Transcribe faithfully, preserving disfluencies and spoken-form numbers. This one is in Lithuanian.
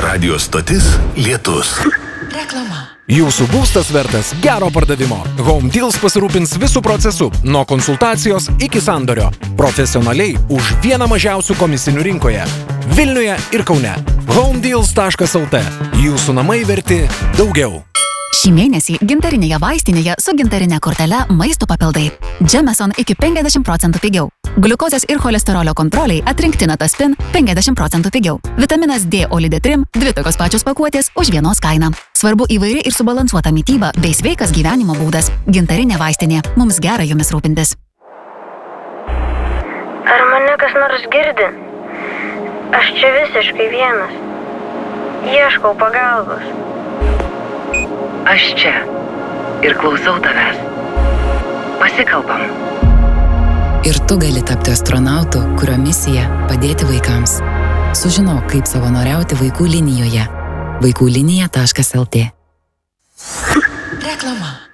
Radio stotis Lietus. Reklama. Jūsų būstas vertas gero pardavimo. Home Deals pasirūpins visų procesų, nuo konsultacijos iki sandorio. Profesionaliai už vieną mažiausių komisinių rinkoje. Vilniuje ir Kaune. homedeals taškas lt. Jūsų namai verti daugiau. Šį mėnesį gintarinėje vaistinėje su gintarinė kortele maisto papildai. Jameson iki penkiasdešimt procentų pigiau. Gliukozės ir cholesterolio kontroliai atrinkti Nataspin penkiasdešimt procentų pigiau. Vitaminas D Olidetrim dvi tokios pačios pakuotės už vienos kainą. Svarbu įvairi ir subalansuota mityba bei sveikas gyvenimo būdas. Gintarinė vaistinė. Mums gera jumis rūpintis. Ar mane kas nors girdi? Aš čia visiškai vienas. Ieškau pagalbos. Aš čia ir klausau tavęs. Pasikalbam. Ir tu gali tapti astronautu, kurio misija padėti vaikams. Sužinok, kaip savanoriauti vaikų linijoje. vaikų linija taškas lt. Reklama.